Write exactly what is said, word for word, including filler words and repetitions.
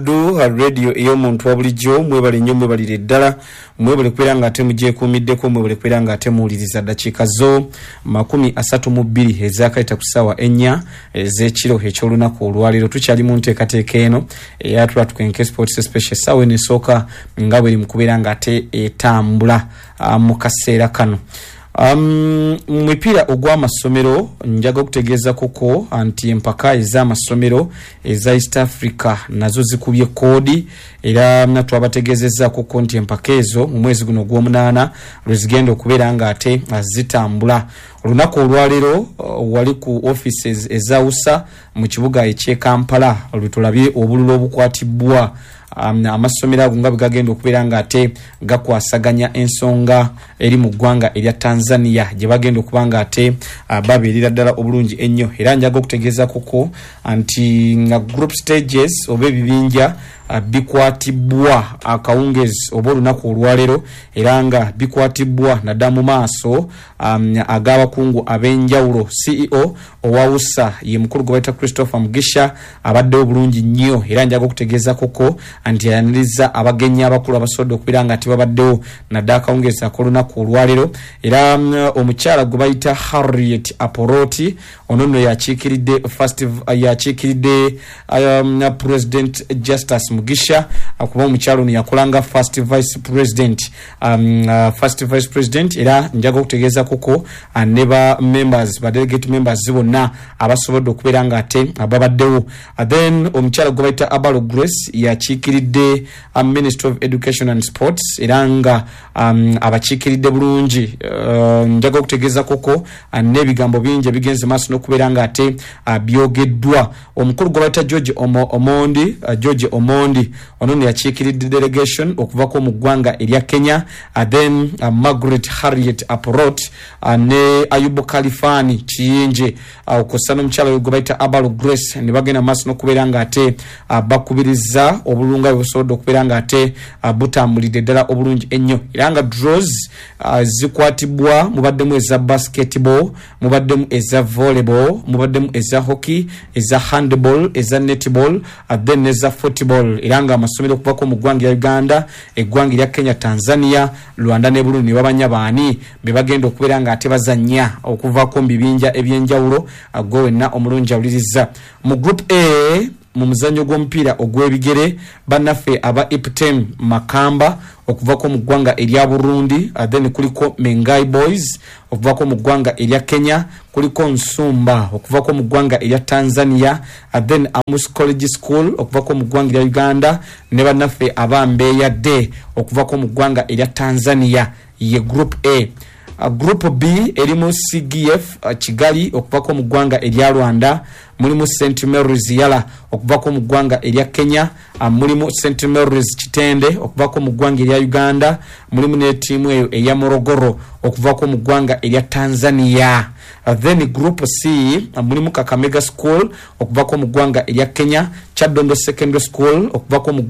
do a radio iyo muntu wabulijjo mwebale nnyo mwebalire ddala mwebale kwera nga ate mugyeekuumiddeko mwebale kwera nga ate muwuliriza ddakiika zo makumi asatu mu bbiri ezakayita ku ssaawa ennya ez'ekiro eky'olunaku olwaleero tukyali mu nteekateeka eno eyatula tukwenke sports special essaawa eno esooka nga bweri mu kubeera nga ate etambula mu kaseera kano. Um, mwipiira ogw'amasomero njaga okutegeeza koko anti empaka ez'amasomero eza East Africa nazo zikubye koodi era natwabategeezezza koko nti empaka ezo mu mwezi guno gw'omunaana lwezigenda okubeera nga ate zitambula. Olunaku olwaleero uh, wali ku offices ezawusa mu kibuga eky'e Kampala olutulabye obululu obukwatibwa Um, amasomero ago nga bigagenda okubeera nga ate gakwasaganya ensonga eri mu ggwanga erya Tanzania gye bagenda okuba nga ate uh, babeerera ddala obulungi ennyo era njaga okutegeeza koko anti nga group stages oba ebibinja uh, bikwatibwa akawungezi oba olunaku olwaleero era nga bikwatibwa nadda mu maaso um, ag'abakungu ab'enjawulo. C E O owawusa ye mukulu gwe bayita Christopher Mugisha abadde obulungi nnyo era njaga okutegeeza koko anti ayaniriza abagenyi abakulu abasobola okubeera nga tibabaddewo nadda akawungezi ak'olunaku olwaleero era um, omukyala gwe bayita Harriet Aporoti ono nno yakiikiridde first yakiikiridde um, President Justus Mugisha akuba omukyala ono yakolanga first vice president um, uh, first vice president era njaga okutegeeza koko uh, ne ba members ba delegate members zibonna abasobodde okubeera nga ate ababaddewo. Uh, then omukyala gwe bayita Abalo Grace yakiikiridde um, Ministry of Education and Sports era nga um, abakiikiridde bulungi uh, njaga okutegeeza koko uh, n'ebigambo bingi ebigenze maaso n'okubeera nga ate uh, byogeddwa. Omukulu gwe bayita George Omo, Omondi uh, George Omondi ono ne yakiikiridde delegation okuvako mu ggwanga erya Kenya. Uh, then uh, Margaret Harriet Aporot uh, ne Ayubu Kalifani Kiyinje uh, okussa n'omukyala gwe bayita Abalo Grace ne bagenda maaso n'okubeera nga ate uh, bakubiriza obulunga busobodde okubeera nga ate uh, butambulidde ddala obulungi ennyo era nga draws uh, zikwatibwa mubaddemu eza basketball mubaddemu eza volleyball mubaddemu eza hockey eza handball eza netball uh, then eza football era nga amasomero okuvako mu ggwanga ya Uganda eggwanga erya Kenya Tanzania Rwanda ne Burundi ne babanya baani be bagenda okubeera nga ate bazannya okuvako mu bibinja ebyenjawulo uh, gwe wenna omulungi awuliriza. Mu group A mu muzannyo gw'omupiira ogw'ebigere bannaffe aba Iptem Makamba okuvako mu ggwanga erya Burundi uh, then kuliko Mengai Boys okuvako mu ggwanga erya Kenya kuliko Nsumba okuvako mu ggwanga erya Tanzania uh, then Amus College School okuvako mu ggwanga erya Uganda ne bannaffe aba Mbeya Day okuvako mu ggwanga erya Tanzania ye group A. Uh, group B erimu C G F uh, Kigali okuvako mu ggwanga erya Rwanda mulimu Saint Mary's Yala okuvako mu ggwanga erya Kenya uh, mulimu Saint Mary's Kitende okuvako mu ggwanga erya Uganda mulimu ne tiimu eyo eya Morogoro okuvako mu ggwanga erya Tanzania. Uh, then group C uh, mulimu Kakamega School okuvako mu ggwanga erya Kenya Kyadondo Secondary School okuvako mu